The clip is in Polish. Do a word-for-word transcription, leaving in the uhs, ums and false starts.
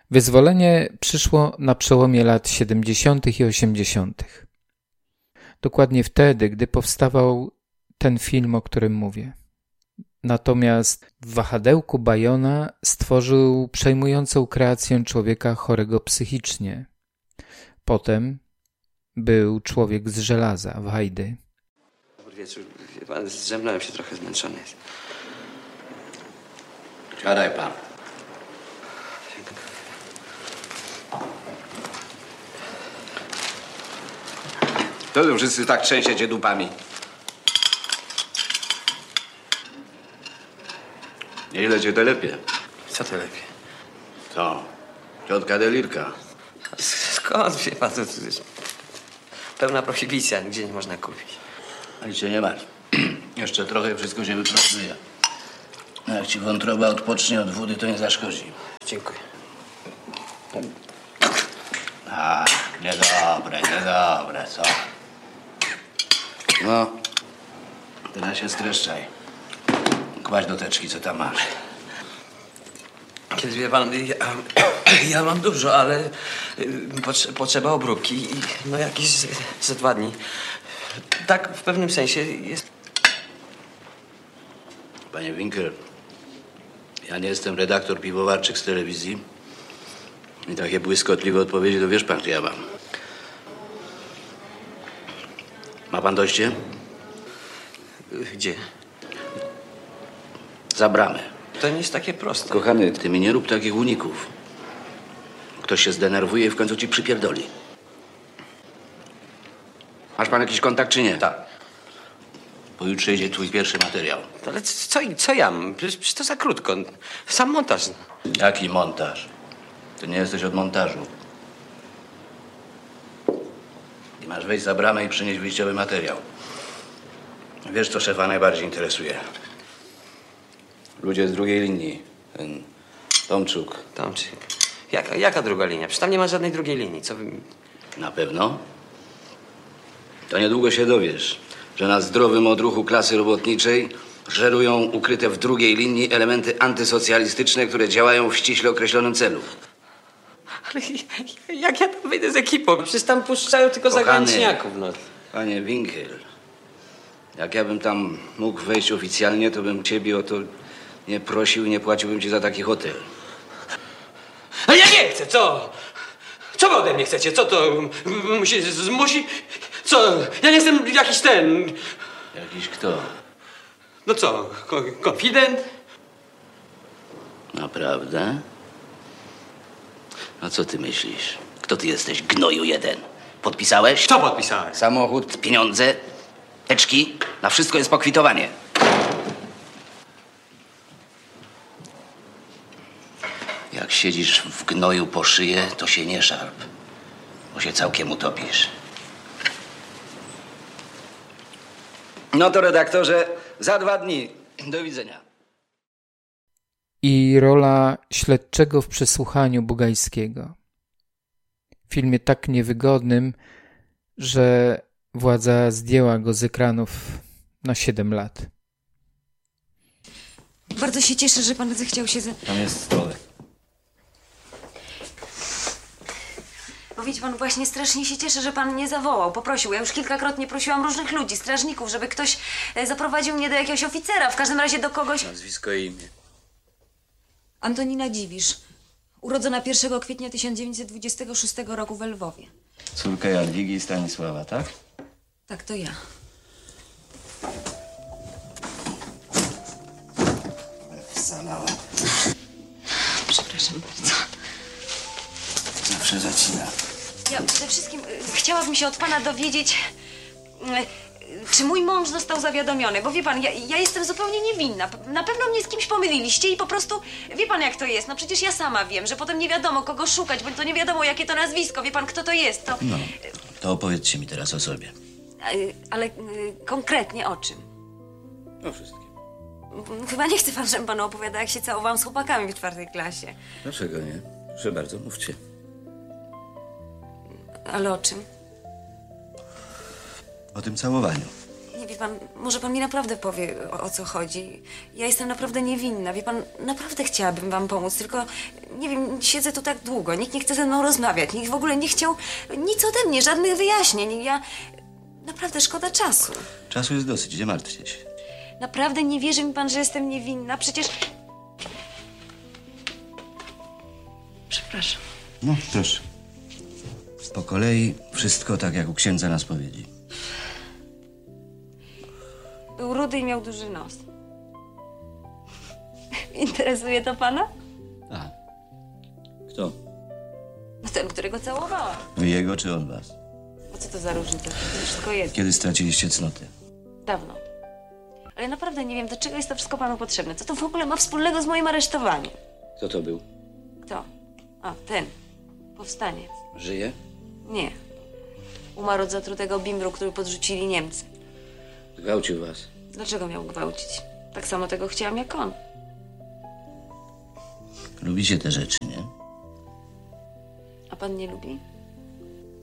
Wyzwolenie przyszło na przełomie lat siedemdziesiątych i osiemdziesiątych. Dokładnie wtedy, gdy powstawał ten film, o którym mówię. Natomiast w wahadełku Bajona stworzył przejmującą kreację człowieka chorego psychicznie. Potem był Człowiek z żelaza w Hajdy. Dobry wieczór. Wie pan, zdrzemnąłem się, trochę zmęczony jest. Siadaj pan. To tu wszyscy tak trzęsiecie dupami. Nieźle cię telepie. Co to lepiej? Co? Ciotka Delirka. Skąd, wie pan, to, to jest pełna prohibicja, nigdzie nie można kupić. Ale cię nie martw. Jeszcze trochę wszystko się wyprostuje. No jak ci wątroba odpocznie od wody, to nie zaszkodzi. Dziękuję. A, niedobre, niedobre, co? No, teraz się streszczaj. Kładź do teczki, co tam masz. Kiedy wie pan, ja, ja mam dużo, ale potrze, potrzeba obróbki i no jakieś ze, ze dwa dni. Tak w pewnym sensie jest... Panie Winkel, ja nie jestem redaktor piwowarczyk z telewizji. I takie błyskotliwe odpowiedzi, to wiesz pan, że ja mam. Ma pan dojście? Gdzie? Za bramę. To nie jest takie proste. Kochany, ty mi nie rób takich uników. Ktoś się zdenerwuje i w końcu ci przypierdoli. Masz pan jakiś kontakt, czy nie? Tak. Pojutrze idzie twój pierwszy materiał. Ale co, co ja mam? Przecież, przecież to za krótko. Sam montaż. Jaki montaż? Ty nie jesteś od montażu. I masz wejść za bramę i przynieść wyjściowy materiał. Wiesz, co szefa najbardziej interesuje? Ludzie z drugiej linii. Ten Tomczuk. Tomczyk. Jaka, jaka druga linia? Przecież tam nie ma żadnej drugiej linii. Co wy... Na pewno? To niedługo się dowiesz, że na zdrowym odruchu klasy robotniczej żerują ukryte w drugiej linii elementy antysocjalistyczne, które działają w ściśle określonym celu. Ale jak ja tam wyjdę z ekipą? Przecież tam puszczają tylko Kochany, zagraniczniaków, no. Panie Winkel, jak ja bym tam mógł wejść oficjalnie, to bym ciebie o to nie prosił i nie płaciłbym ci za taki hotel. Ale ja nie chcę, co? Co wy ode mnie chcecie? Co to musi, musi? Co? Ja nie jestem jakiś ten... Jakiś kto? No co, ko konfident? Naprawdę? A co ty myślisz? Kto ty jesteś, gnoju jeden? Podpisałeś? Co podpisałem? Samochód, pieniądze, teczki, na wszystko jest pokwitowanie. Jak siedzisz w gnoju po szyję, to się nie szarp, bo się całkiem utopisz. No to redaktorze, za dwa dni. Do widzenia. I rola śledczego w przesłuchaniu Bugajskiego. W filmie tak niewygodnym, że władza zdjęła go z ekranów na siedem lat. Bardzo się cieszę, że pan zechciał się... Ze... Tam jest stołek. Bo widzi pan, właśnie strasznie się cieszę, że pan nie zawołał, poprosił. Ja już kilkakrotnie prosiłam różnych ludzi, strażników, żeby ktoś zaprowadził mnie do jakiegoś oficera, w każdym razie do kogoś... Nazwisko i imię. Antonina Dziwisz, urodzona pierwszego kwietnia tysiąc dziewięćset dwudziestego szóstego roku w Lwowie. Córka Jadwigi i Stanisława, tak? Tak, to ja. Zalała. Przepraszam bardzo. Zawsze zacina. Ja przede wszystkim y, chciałabym się od pana dowiedzieć, y, czy mój mąż został zawiadomiony, bo wie pan, ja, ja jestem zupełnie niewinna. Na pewno mnie z kimś pomyliliście i po prostu, wie pan jak to jest, no przecież ja sama wiem, że potem nie wiadomo kogo szukać, bo to nie wiadomo jakie to nazwisko, wie pan kto to jest, to... No, to opowiedzcie mi teraz o sobie. Y, ale y, konkretnie o czym? O wszystkim. Chyba nie chce pan, żebym panu opowiadała, jak się całowałam z chłopakami w czwartej klasie. Dlaczego nie? Proszę bardzo, mówcie. Ale o czym? O tym całowaniu. Nie, Nie, wie pan, może pan mi naprawdę powie, o, o co chodzi. Ja jestem naprawdę niewinna. Wie pan, naprawdę chciałabym wam pomóc, tylko nie wiem, siedzę tu tak długo. Nikt nie chce ze mną rozmawiać. Nikt w ogóle nie chciał nic ode mnie, żadnych wyjaśnień. Ja... Naprawdę szkoda czasu. Czasu jest dosyć, nie martwcie się. Naprawdę nie wierzy mi pan, że jestem niewinna? Przecież... Przepraszam. No, proszę. Po kolei wszystko tak, jak u księdza na spowiedzi. Był rudy i miał duży nos. Interesuje to pana? A. Kto? No ten, którego całowałam. Wy jego czy on was? A co to za różnica? To wszystko jedno. Kiedy straciliście cnotę? Dawno. Ale naprawdę nie wiem, do czego jest to wszystko panu potrzebne. Co to w ogóle ma wspólnego z moim aresztowaniem? Kto to był? Kto? A, ten. Powstaniec. Żyje? Nie. Umarł od zatrutego bimbru, który podrzucili Niemcy. Gwałcił was. Dlaczego miał gwałcić? Tak samo tego chciałam jak on. Lubicie te rzeczy, nie? A pan nie lubi?